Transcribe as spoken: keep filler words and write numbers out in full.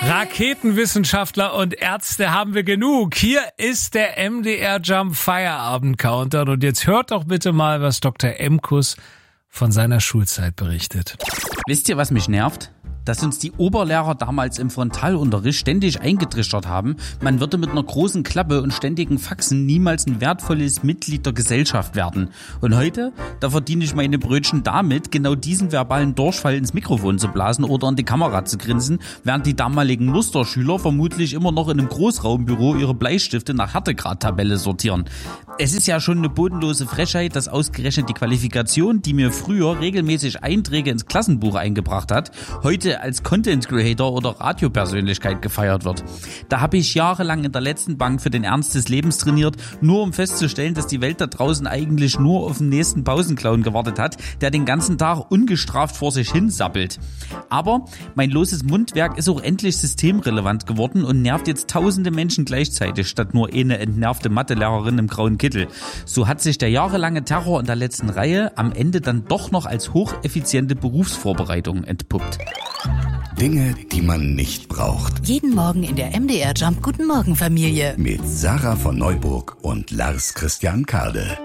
Raketenwissenschaftler und Ärzte haben wir genug. Hier ist der M D R Jump Feierabend Countdown. Und jetzt hört doch bitte mal, was Doktor Emkus von seiner Schulzeit berichtet. Wisst ihr, was mich nervt? Dass uns die Oberlehrer damals im Frontalunterricht ständig eingetrichtert haben, man würde mit einer großen Klappe und ständigen Faxen niemals ein wertvolles Mitglied der Gesellschaft werden. Und heute, da verdiene ich meine Brötchen damit, genau diesen verbalen Durchfall ins Mikrofon zu blasen oder in die Kamera zu grinsen, während die damaligen Musterschüler vermutlich immer noch in einem Großraumbüro ihre Bleistifte nach Härtegradtabelle sortieren. Es ist ja schon eine bodenlose Frechheit, dass ausgerechnet die Qualifikation, die mir früher regelmäßig Einträge ins Klassenbuch eingebracht hat, heute als Content Creator oder Radiopersönlichkeit gefeiert wird. Da habe ich jahrelang in der letzten Bank für den Ernst des Lebens trainiert, nur um festzustellen, dass die Welt da draußen eigentlich nur auf den nächsten Pausenclown gewartet hat, der den ganzen Tag ungestraft vor sich hin sappelt. Aber mein loses Mundwerk ist auch endlich systemrelevant geworden und nervt jetzt tausende Menschen gleichzeitig, statt nur eine entnervte Mathelehrerin im grauen Kittel. So hat sich der jahrelange Terror in der letzten Reihe am Ende dann doch noch als hocheffiziente Berufsvorbereitung entpuppt. Dinge, die man nicht braucht. Jeden Morgen in der M D R Jump Guten Morgen Familie. Mit Sarah von Neuburg und Lars Christian Kade.